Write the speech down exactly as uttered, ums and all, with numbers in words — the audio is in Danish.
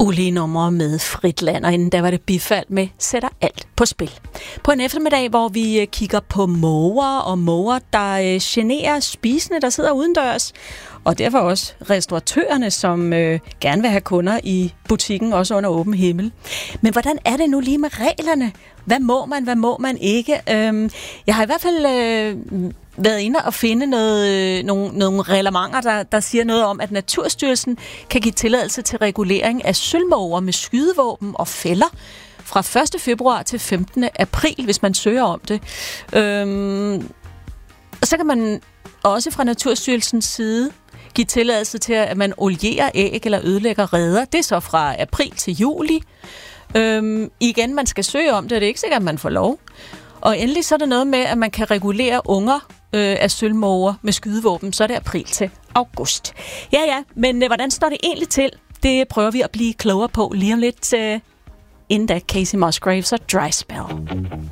ulige numre med Fritland, og inden der var det bifald med Sætter alt på spil. På en eftermiddag, hvor vi kigger på måger og måger, der generer spisende, der sidder udendørs, og derfor også restauratørerne, som øh, gerne vil have kunder i butikken, også under åben himmel. Men hvordan er det nu lige med reglerne? Hvad må man, hvad må man ikke? Øhm, jeg har i hvert fald øh, været inde og finde noget, øh, nogle, nogle reglementer, der, der siger noget om, at Naturstyrelsen kan give tilladelse til regulering af sølvmåger med skydevåben og fælder fra første februar til femtende april, hvis man søger om det. Øhm, og så kan man også fra Naturstyrelsens side give tilladelse til, at man olierer æg eller ødelægger reder. Det er så fra april til juli. Øhm, igen, man skal søge om det, og det er ikke sikkert, at man får lov. Og endelig så er der noget med, at man kan regulere unger øh, af sølvmåger med skydevåben, så er det april til august. Ja, ja, men øh, hvordan står det egentlig til? Det prøver vi at blive klogere på lige om lidt. Øh, inden da Casey Musgraves og Dry Spell.